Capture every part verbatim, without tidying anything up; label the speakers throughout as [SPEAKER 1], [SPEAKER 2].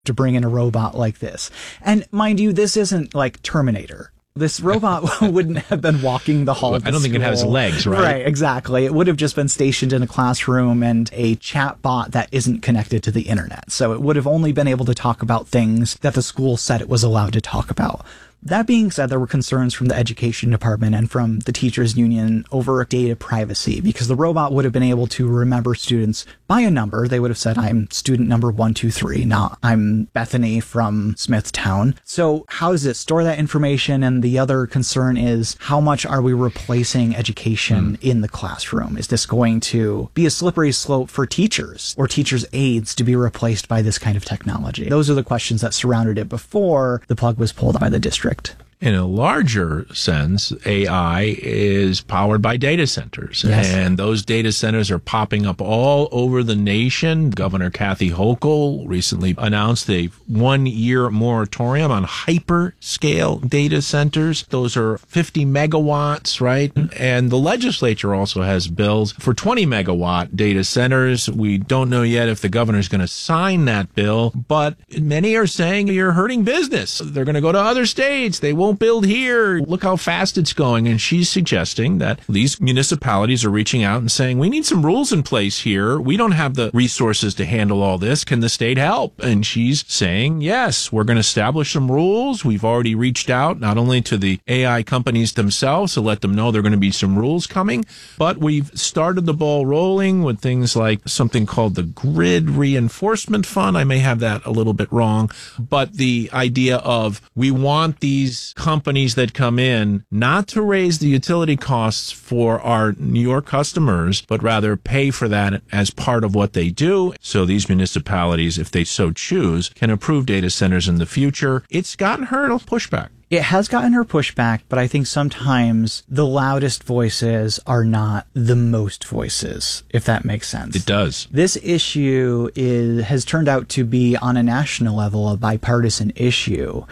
[SPEAKER 1] to bring in a robot like this. And mind you, this isn't like Terminator. This robot wouldn't have been walking the halls.
[SPEAKER 2] I don't think it has legs, right?
[SPEAKER 1] Right, exactly. It would have just been stationed in a classroom and a chat bot that isn't connected to the internet. So it would have only been able to talk about things that the school said it was allowed to talk about. That being said, there were concerns from the education department and from the teachers union over data privacy, because the robot would have been able to remember students by a number. They would have said, I'm student number one, two, three, not I'm Bethany from Smithtown. So how does it store that information? And the other concern is, how much are we replacing education mm. in the classroom? Is this going to be a slippery slope for teachers or teachers' aides to be replaced by this kind of technology? Those are the questions that surrounded it before the plug was pulled by the district.
[SPEAKER 2] In a larger sense, A I is powered by data centers.
[SPEAKER 1] Yes.
[SPEAKER 2] And those data centers are popping up all over the nation. Governor Kathy Hochul recently announced a one-year moratorium on hyperscale data centers. Those are fifty megawatts, right? And the legislature also has bills for twenty megawatt data centers. We don't know yet if the governor's going to sign that bill, but many are saying you're hurting business. They're going to go to other states. They won't build here. Look how fast it's going. And she's suggesting that these municipalities are reaching out and saying, we need some rules in place here. We don't have the resources to handle all this. Can the state help? And she's saying, yes, we're going to establish some rules. We've already reached out not only to the A I companies themselves to let them know there are going to be some rules coming, but we've started the ball rolling with things like something called the Grid Reinforcement Fund. I may have that a little bit wrong, but the idea of we want these companies that come in not to raise the utility costs for our New York customers, but rather pay for that as part of what they do. So these municipalities, if they so choose, can approve data centers in the future. It's gotten her pushback.
[SPEAKER 1] It has gotten her pushback, but I think sometimes the loudest voices are not the most voices, if that makes sense.
[SPEAKER 2] It does.
[SPEAKER 1] This issue is has turned out to be, on a national level, a bipartisan issue.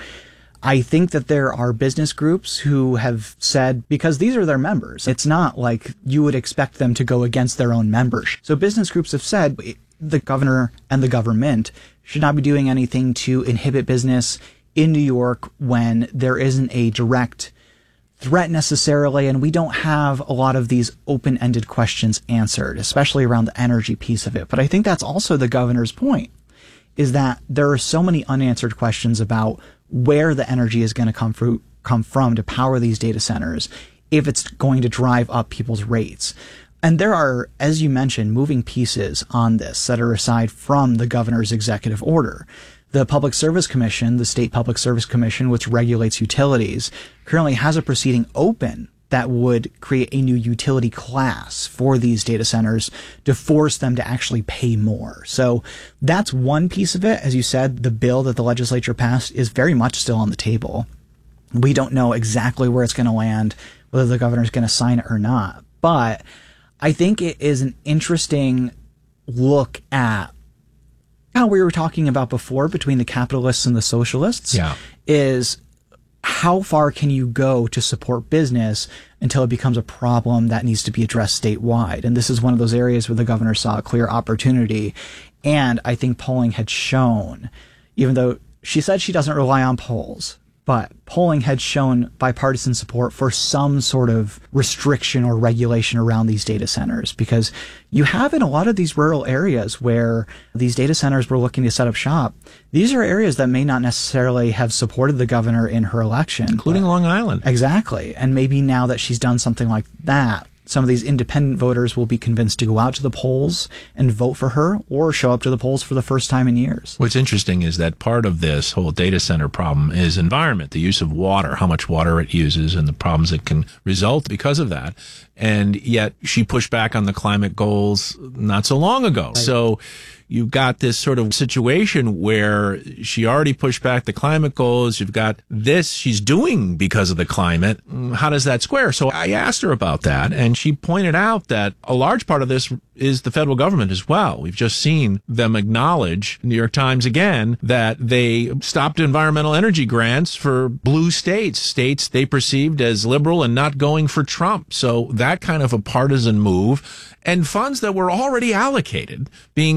[SPEAKER 1] I think that there are business groups who have said, because these are their members, it's not like you would expect them to go against their own members. So business groups have said the governor and the government should not be doing anything to inhibit business in New York when there isn't a direct threat necessarily, and we don't have a lot of these open-ended questions answered, especially around the energy piece of it. But I think that's also the governor's point, is that there are so many unanswered questions about where the energy is going to come, from, come from to power these data centers, if it's going to drive up people's rates. And there are, as you mentioned, moving pieces on this that are aside from the governor's executive order. The Public Service Commission, the State Public Service Commission, which regulates utilities, currently has a proceeding open that would create a new utility class for these data centers to force them to actually pay more. So that's one piece of it. As you said, the bill that the legislature passed is very much still on the table. We don't know exactly where it's going to land, whether the governor's going to sign it or not. But I think it is an interesting look at how we were talking about before between the capitalists and the socialists.
[SPEAKER 2] Yeah.
[SPEAKER 1] Is how far can you go to support business until it becomes a problem that needs to be addressed statewide? And this is one of those areas where the governor saw a clear opportunity. And I think polling had shown, even though she said she doesn't rely on polls, but polling had shown bipartisan support for some sort of restriction or regulation around these data centers, because you have in a lot of these rural areas where these data centers were looking to set up shop. These are areas that may not necessarily have supported the governor in her election.
[SPEAKER 2] Including Long Island.
[SPEAKER 1] Exactly. And maybe now that she's done something like that, some of these independent voters will be convinced to go out to the polls and vote for her, or show up to the polls for the first time in years.
[SPEAKER 2] What's interesting is that part of this whole data center problem is environment, the use of water, how much water it uses, and the problems that can result because of that. And yet she pushed back on the climate goals not so long ago. Right. So you've got this sort of situation where she already pushed back the climate goals. You've got this she's doing because of the climate. How does that square? So I asked her about that, and she pointed out that a large part of this is the federal government as well. We've just seen them acknowledge, New York Times again, that they stopped environmental energy grants for blue states, states they perceived as liberal and not going for Trump. So that kind of a partisan move, and funds that were already allocated being pulled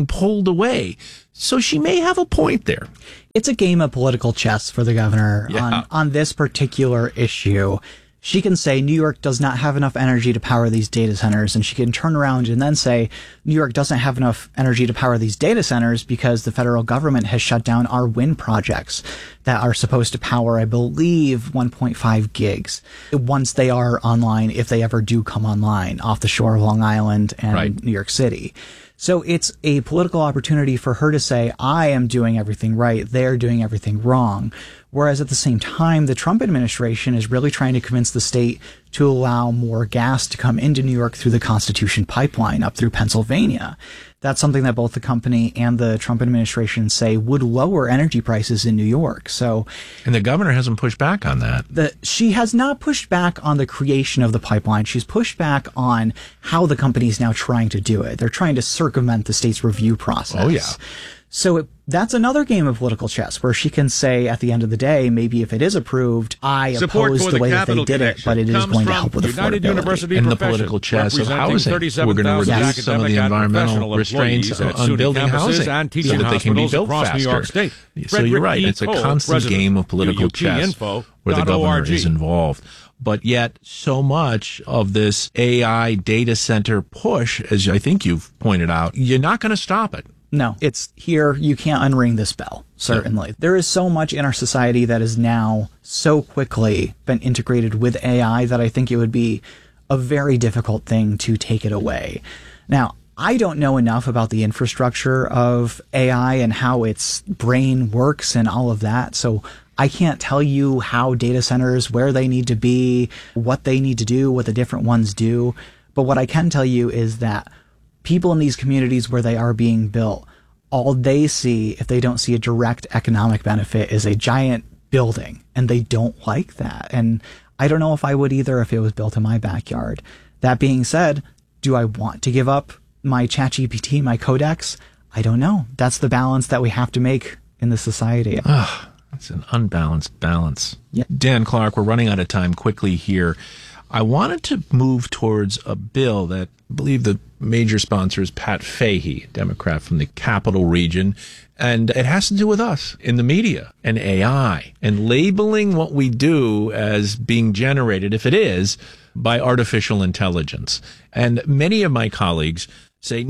[SPEAKER 2] whittled away. So she may have a point there.
[SPEAKER 1] It's a game of political chess for the governor
[SPEAKER 2] Yeah.
[SPEAKER 1] on, on this particular issue. She can say New York does not have enough energy to power these data centers, and she can turn around and then say New York doesn't have enough energy to power these data centers because the federal government has shut down our wind projects that are supposed to power, I believe, one point five gigs once they are online, if they ever do come online off the shore of Long Island and
[SPEAKER 2] Right.
[SPEAKER 1] New York City. So it's a political opportunity for her to say, I am doing everything right, they're doing everything wrong. Whereas at the same time, the Trump administration is really trying to convince the state to allow more gas to come into New York through the Constitution pipeline up through Pennsylvania. That's something that both the company and the Trump administration say would lower energy prices in New York. So,
[SPEAKER 2] And the governor hasn't pushed back on that.
[SPEAKER 1] the, she has not pushed back on the creation of the pipeline. She's pushed back on how the company is now trying to do it. They're trying to circumvent the state's review process.
[SPEAKER 2] Oh, yeah.
[SPEAKER 1] So it, that's another game of political chess where she can say at the end of the day, maybe if it is approved, I
[SPEAKER 3] Support
[SPEAKER 1] oppose
[SPEAKER 3] for
[SPEAKER 1] the
[SPEAKER 3] the
[SPEAKER 1] way that they
[SPEAKER 3] Capital
[SPEAKER 1] did it,
[SPEAKER 3] Connection
[SPEAKER 1] but it is
[SPEAKER 3] comes
[SPEAKER 1] going to
[SPEAKER 3] from
[SPEAKER 1] help with
[SPEAKER 3] United
[SPEAKER 1] affordability.
[SPEAKER 3] University
[SPEAKER 2] In the
[SPEAKER 3] profession,
[SPEAKER 2] political chess of
[SPEAKER 3] representing
[SPEAKER 2] housing, we're going to
[SPEAKER 3] thirty-seven thousand
[SPEAKER 2] reduce some of the
[SPEAKER 3] academic and
[SPEAKER 2] environmental
[SPEAKER 3] professional
[SPEAKER 2] restraints
[SPEAKER 3] employees at
[SPEAKER 2] on
[SPEAKER 3] SUNY
[SPEAKER 2] building
[SPEAKER 3] campuses
[SPEAKER 2] housing
[SPEAKER 3] and
[SPEAKER 2] so
[SPEAKER 3] teaching
[SPEAKER 2] that they can be
[SPEAKER 3] hospitals
[SPEAKER 2] built
[SPEAKER 3] across
[SPEAKER 2] faster.
[SPEAKER 3] New York State.
[SPEAKER 2] So you're
[SPEAKER 3] Frederick
[SPEAKER 2] right.
[SPEAKER 3] E.
[SPEAKER 2] It's a
[SPEAKER 3] Cole,
[SPEAKER 2] constant
[SPEAKER 3] president,
[SPEAKER 2] game of political
[SPEAKER 3] U U T
[SPEAKER 2] chess
[SPEAKER 3] info
[SPEAKER 2] where the
[SPEAKER 3] dot
[SPEAKER 2] governor
[SPEAKER 3] org.
[SPEAKER 2] is involved. But yet so much of this A I data center push, as I think you've pointed out, you're not going to stop it.
[SPEAKER 1] No, it's here. You can't unring this bell, certainly. Yeah. There is so much in our society that is now so quickly been integrated with A I that I think it would be a very difficult thing to take it away. Now, I don't know enough about the infrastructure of A I and how its brain works and all of that. So I can't tell you how data centers, where they need to be, what they need to do, what the different ones do. But what I can tell you is that people in these communities where they are being built, all they see, if they don't see a direct economic benefit, is a giant building, and they don't like that. And I don't know if I would either if it was built in my backyard. That being said, do I want to give up my ChatGPT, my Codex? I don't know. That's the balance that we have to make in this society.
[SPEAKER 2] Ah, it's an unbalanced balance.
[SPEAKER 1] Yeah.
[SPEAKER 2] Dan Clark, we're running out of time quickly here. I wanted to move towards a bill that I believe the major sponsor is Pat Fahey, Democrat from the Capital Region. And it has to do with us in the media and A I and labeling what we do as being generated, if it is, by artificial intelligence. And many of my colleagues say,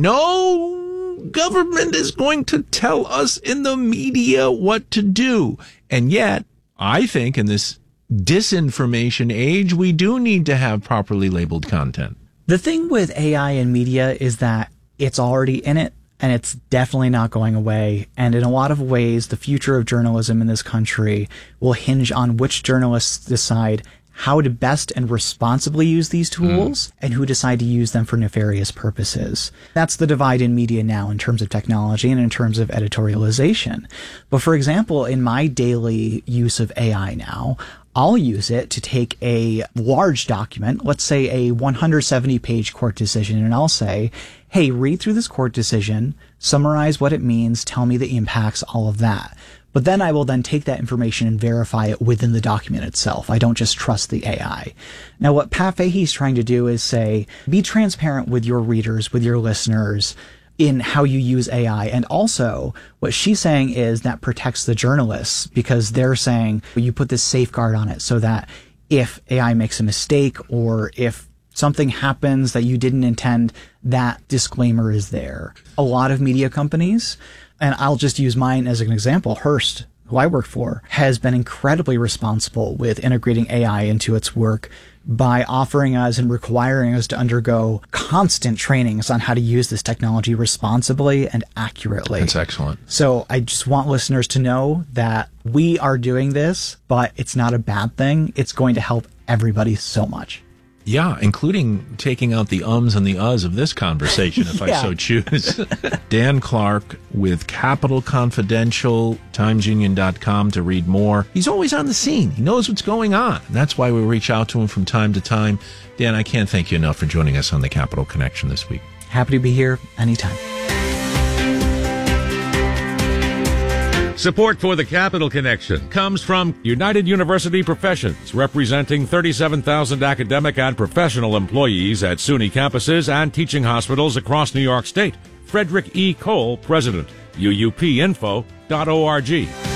[SPEAKER 2] no, government is going to tell us in the media what to do. And yet, I think in this disinformation age, we do need to have properly labeled content.
[SPEAKER 1] The thing with A I and media is that it's already in it, and it's definitely not going away. And in a lot of ways, the future of journalism in this country will hinge on which journalists decide how to best and responsibly use these tools mm. and who decide to use them for nefarious purposes. That's the divide in media now in terms of technology and in terms of editorialization. But for example, in my daily use of A I now, I'll use it to take a large document, let's say a one hundred seventy page court decision, and I'll say, hey, read through this court decision, summarize what it means, tell me the impacts, all of that. But then I will then take that information and verify it within the document itself. I don't just trust the A I. Now, what Pat Fahey's trying to do is say, be transparent with your readers, with your listeners, in how you use A I. And also, what she's saying is that protects the journalists, because they're saying you put this safeguard on it so that if A I makes a mistake or if something happens that you didn't intend, that disclaimer is there. A lot of media companies, and I'll just use mine as an example, Hearst, who I work for, has been incredibly responsible with integrating A I into its work by offering us and requiring us to undergo constant trainings on how to use this technology responsibly and accurately.
[SPEAKER 2] That's excellent.
[SPEAKER 1] So I just want listeners to know that we are doing this, but it's not a bad thing. It's going to help everybody so much.
[SPEAKER 2] Yeah, including taking out the ums and the uhs of this conversation, if yeah. I so choose. Dan Clark with Capital Confidential, Times Union dot com to read more. He's always on the scene. He knows what's going on. And that's why we reach out to him from time to time. Dan, I can't thank you enough for joining us on the Capital Connection this week.
[SPEAKER 1] Happy to be here anytime.
[SPEAKER 3] Support for the Capital Connection comes from
[SPEAKER 4] United University Professions, representing thirty-seven thousand academic and professional employees at SUNY campuses and teaching hospitals across New York State. Frederick E. Cole, President. U U P info dot org.